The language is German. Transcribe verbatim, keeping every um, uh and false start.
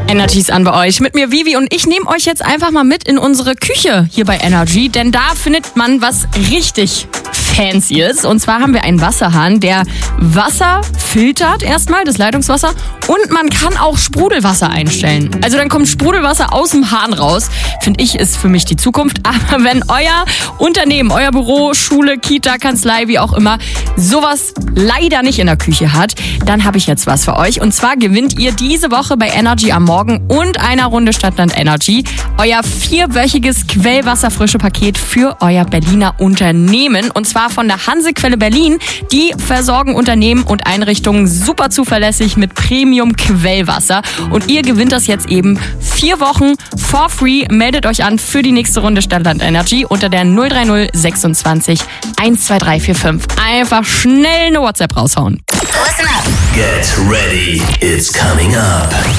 Energy ist an bei euch. Mit mir Vivi und ich nehme euch jetzt einfach mal mit in unsere Küche hier bei Energy, denn da findet man was richtig Fancyes. Und zwar haben wir einen Wasserhahn, der Wasser filtert erstmal, das Leitungswasser, und man kann auch Sprudelwasser einstellen. Also dann kommt Sprudelwasser aus dem Hahn raus. Finde ich, ist für mich die Zukunft. Aber wenn euer Unternehmen, euer Büro, Schule, Kita, Kanzlei, wie auch immer, sowas leider nicht in der Küche hat, dann habe ich jetzt was für euch. Und zwar gewinnt ihr diese Woche bei Energy am Morgen und einer Runde Stadtland Energy euer vierwöchiges Quellwasserfrische-Paket für euer Berliner Unternehmen. Und zwar von der Hansequelle Berlin. Die versorgen Unternehmen und Einrichtungen super zuverlässig mit Premium-Quellwasser. Und ihr gewinnt das jetzt eben vier Wochen for free. Meldet euch an für die nächste Runde Stadtland Energy unter der null drei null sechsundzwanzig eins zwei drei vier fünf. Einfach schnell eine WhatsApp raushauen. Listen up. Get ready. It's coming up.